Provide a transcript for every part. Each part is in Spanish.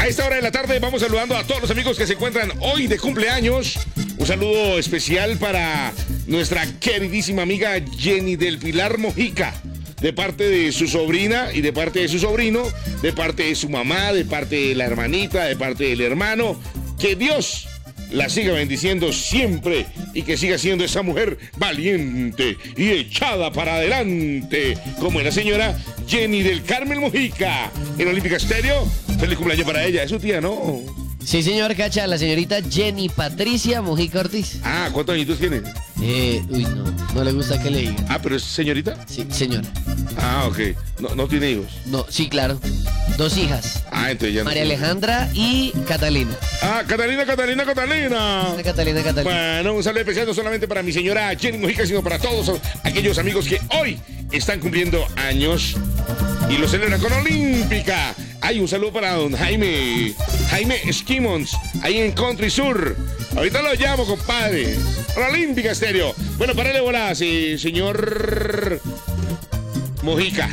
A esta hora de la tarde vamos saludando a todos los amigos que se encuentran hoy de cumpleaños. Un saludo especial para nuestra queridísima amiga Jenny del Pilar Mojica, de parte de su sobrina y de parte de su sobrino, de parte de su mamá, de parte de la hermanita, de parte del hermano. Que Dios la siga bendiciendo siempre y que siga siendo esa mujer valiente y echada para adelante, como es la señora Jenny del Carmen Mojica en Olímpica Estéreo. Feliz cumpleaños para ella, es su tía, ¿no? Sí, señor, cacha, la señorita Jenny Patricia Mojica Ortiz. Ah, ¿cuántos añitos tiene? No le gusta que le diga. Ah, ¿pero es señorita? Sí, señor. Ah, ok. No tiene hijos. No, sí, claro. 2 hijas. Ah, entonces ya no. María Alejandra y Catalina. Ah, Catalina. Catalina. Bueno, un saludo especial no solamente para mi señora Jenny Mojica, sino para todos aquellos amigos que hoy están cumpliendo años y lo celebran con Olímpica. Hay un saludo para don Jaime Esquimons, ahí en Country Sur. Ahorita lo llamo, compadre. Para Olímpica Estéreo. Bueno, párale bolas, señor Mojica.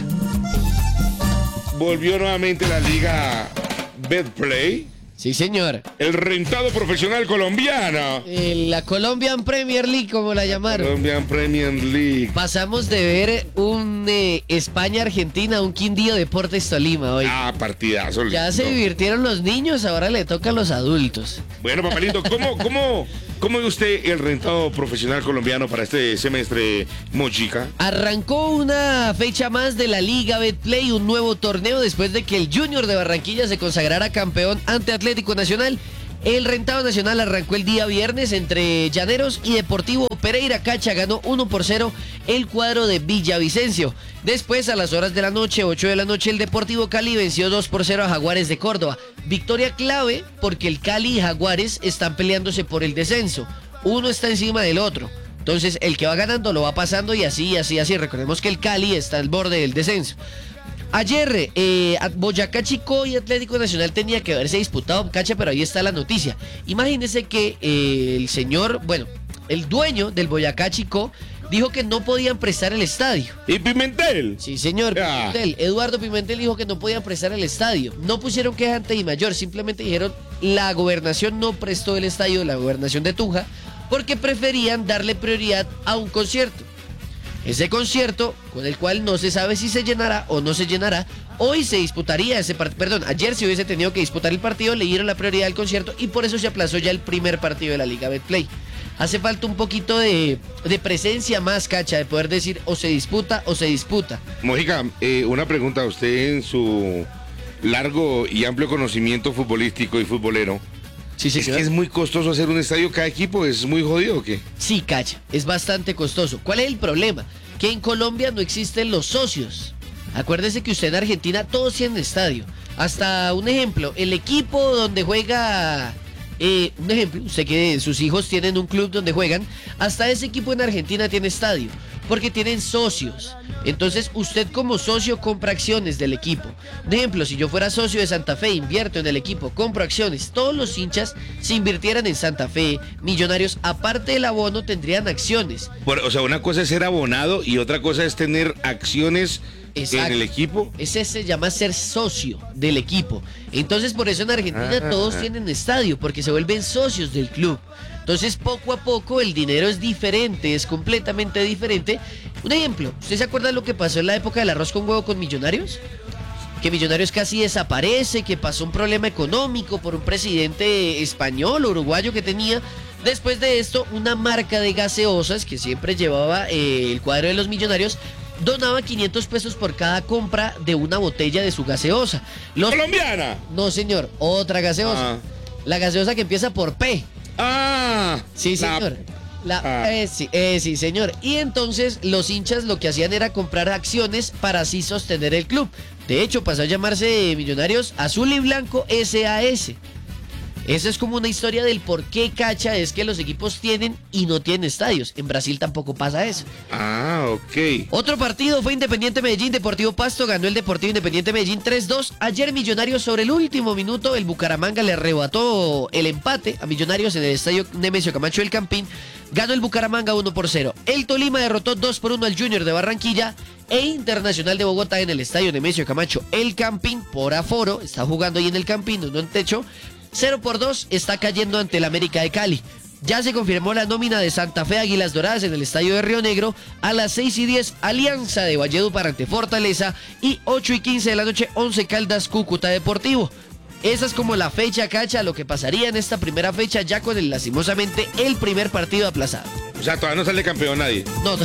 Volvió nuevamente la liga Betplay. Sí, señor. El rentado profesional colombiano. La Colombian Premier League, como la llamaron. Colombian Premier League. Pasamos de ver un España-Argentina a un Quindío Deportes Tolima hoy. Ah, partidazo. Ya se divirtieron los niños, ahora le toca a los adultos. Bueno, papelito, ¿cómo ve usted el rentado profesional colombiano para este semestre, Mojica? Arrancó una fecha más de la Liga Betplay, un nuevo torneo después de que el Junior de Barranquilla se consagrara campeón ante Atlético Nacional. El rentado nacional arrancó el día viernes entre Llaneros y Deportivo Pereira. Cacha ganó 1-0 el cuadro de Villavicencio. Después, a las horas de la noche, 8 de la noche, el Deportivo Cali venció 2-0 a Jaguares de Córdoba. Victoria clave porque el Cali y Jaguares están peleándose por el descenso. Uno está encima del otro. Entonces, el que va ganando lo va pasando y así. Recordemos que el Cali está al borde del descenso. Ayer, Boyacá Chicó y Atlético Nacional tenía que haberse disputado, cacha, pero ahí está la noticia. Imagínense que el dueño del Boyacá Chicó dijo que no podían prestar el estadio. ¿Y Pimentel? Sí, señor, Pimentel. Eduardo Pimentel dijo que no podían prestar el estadio. No pusieron queja ante Dimayor, simplemente dijeron la gobernación no prestó el estadio de la gobernación de Tunja porque preferían darle prioridad a un concierto. Ese concierto, con el cual no se sabe si se llenará o no se llenará, hoy se disputaría ese partido. Perdón, ayer se hubiese tenido que disputar el partido, le dieron la prioridad al concierto y por eso se aplazó ya el primer partido de la Liga Betplay. Hace falta un poquito de presencia más, cacha, de poder decir o se disputa o se disputa. Mojica, una pregunta a usted en su largo y amplio conocimiento futbolístico y futbolero. Sí, ¿Es que es muy costoso hacer un estadio cada equipo? ¿Es muy jodido o qué? Sí, cacha, es bastante costoso. ¿Cuál es el problema? Que en Colombia no existen los socios. Acuérdese que usted en Argentina todos tienen estadio. Hasta un ejemplo, el equipo donde juega... un ejemplo, usted que sus hijos tienen un club donde juegan, hasta ese equipo en Argentina tiene estadio, porque tienen socios. Entonces usted como socio compra acciones del equipo. Un ejemplo, si yo fuera socio de Santa Fe, invierto en el equipo, compro acciones. Todos los hinchas, si invirtieran en Santa Fe, Millonarios, aparte del abono, tendrían acciones. O sea, una cosa es ser abonado y otra cosa es tener acciones. Exacto. ¿En el equipo? Ese se llama ser socio del equipo. Entonces, por eso en Argentina todos tienen estadio, porque se vuelven socios del club. Entonces, poco a poco el dinero es diferente, es completamente diferente. Un ejemplo, ¿usted se acuerda de lo que pasó en la época del arroz con huevo con Millonarios? Que Millonarios casi desaparece, que pasó un problema económico por un presidente español, uruguayo que tenía. Después de esto, una marca de gaseosas que siempre llevaba el cuadro de los Millonarios donaba 500 pesos por cada compra de una botella de su gaseosa. ¿Colombiana? No, señor, otra gaseosa. La gaseosa que empieza por P. Sí, señor. Sí, señor. Y entonces los hinchas lo que hacían era comprar acciones para así sostener el club. De hecho, pasó a llamarse Millonarios Azul y Blanco SAS. Esa es como una historia del por qué cacha es que los equipos tienen y no tienen estadios. En Brasil tampoco pasa eso. Ah, ok. Otro partido fue Independiente Medellín, Deportivo Pasto, ganó el Deportivo Independiente Medellín 3-2. Ayer Millonarios sobre el último minuto, el Bucaramanga le arrebató el empate a Millonarios en el estadio Nemesio Camacho del Campín. Ganó el Bucaramanga 1-0. El Tolima derrotó 2-1 al Junior de Barranquilla. E Internacional de Bogotá en el estadio Nemesio Camacho el Campín por aforo. Está jugando ahí en el Campín, no en techo. 0-2 está cayendo ante el América de Cali. Ya se confirmó la nómina de Santa Fe Águilas Doradas en el estadio de Río Negro. A las 6:10, Alianza de Valledupar ante Fortaleza. Y 8:15 de la noche, 11 Caldas Cúcuta Deportivo. Esa es como la fecha cacha, lo que pasaría en esta primera fecha, ya con lastimosamente el primer partido aplazado. O sea, todavía no sale campeón nadie. No.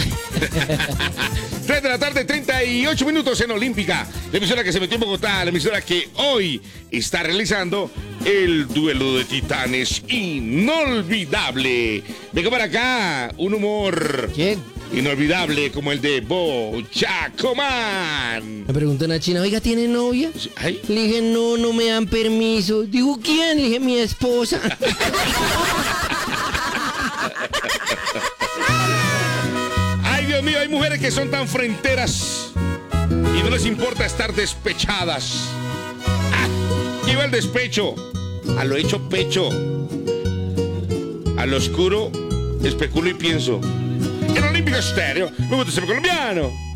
3 de la tarde, 38 minutos en Olímpica. La emisora que se metió en Bogotá, la emisora que hoy está realizando el duelo de titanes inolvidable. Venga para acá, un humor. ¿Quién? Inolvidable como el de Bochacoman. Me preguntan a China, oiga, ¿tiene novia? Ay. Le dije, no me dan permiso. Digo, ¿quién? Le dije, mi esposa. Ay, Dios mío, hay mujeres que son tan fronteras y no les importa estar despechadas. Aquí va el despecho. A lo hecho pecho. A lo oscuro especulo y pienso. En Olímpico Estéreo, me gusta ser colombiano.